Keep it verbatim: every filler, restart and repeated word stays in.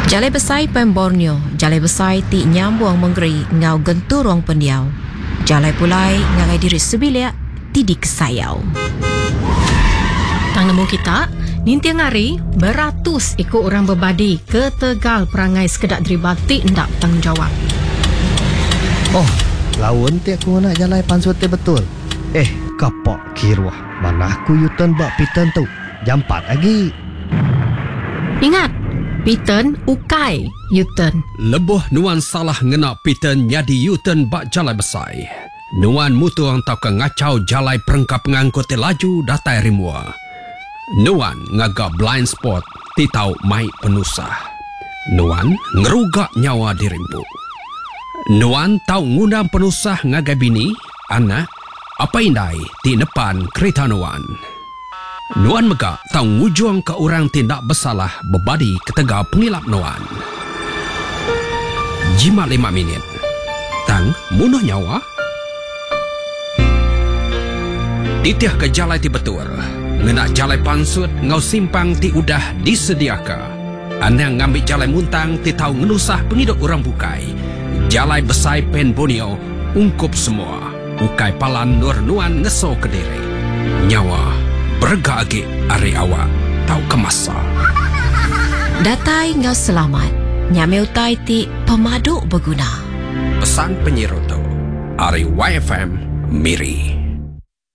Jalai besai pen Borneo, jalai besai ti nyambung menggeri ngau genturong pendiau. Jalai pulai ngagai diri sebilia ti kesayau. Tang nemu kita, nintiang hari beratus ikut orang berbadi ke Tegal perangai sekedak deribati ndak tanggungjawab. Oh, lawan ti aku nak jalai pansut ti betul. Eh, kapok kiruah. Mana aku yutan bak pitan tu. Jampat lagi. Ingat, Piten ukai Yuten. Lebuh nuan salah ngena Piten nyadi Yuten bak jalai besai. Nuan mutuang tau ke ngacau jalai perengkap ngangkut laju datai rimua. Nuan ngagak blind spot ti tau mai penusah. Nuan ngerugak nyawa dirimpu. Nuan tau ngundang penusah ngagai bini, anak, apa indai ti depan kereta Nuan. Nuan megak tau ngujuang ke orang tindak bersalah berbadi ketega pengilap Nuan. Jimat lima minit. Tang munuh nyawa. Titiah ke jalai ti betul. Ngenak jalai pansut ngau simpang ti udah disediaka. Anang ngambil jalai muntang ti tau ngenusah pengiduk orang bukai. Jalai besai pen Borneo ungkup semua. Ukai palan nur Nuan ngeso ke diri. Nyawa berga agi ari awak tau kemasa. Datai ngau selamat. Nyame utai ti pemaduk berguna. Pesan penyirutu Ari Y F M Miri.